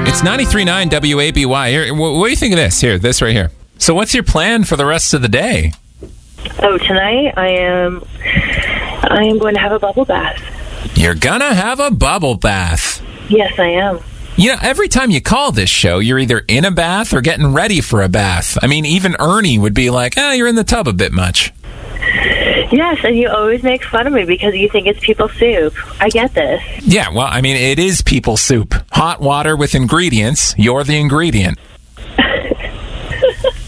It's 93.9 WABY. Here, what do you think of this? Here, this right here. So what's your plan for the rest of the day? Oh, tonight I am going to have a bubble bath. You're gonna have a bubble bath. Yes, I am. You know, every time you call this show, you're either in a bath or getting ready for a bath. I mean, even Ernie would be like, you're in the tub a bit much. Yes, and you always make fun of me because you think it's people soup. I get this. Yeah, well, I mean, it is people soup. Hot water with ingredients. You're the ingredient.